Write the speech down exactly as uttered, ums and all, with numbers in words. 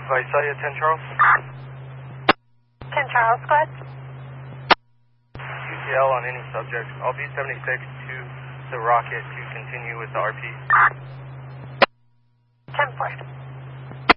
Visalia, ten Charles. ten Charles, go ahead. U T L on any subject. I'll be seventy-six to the rocket to continue with the R P. ten four.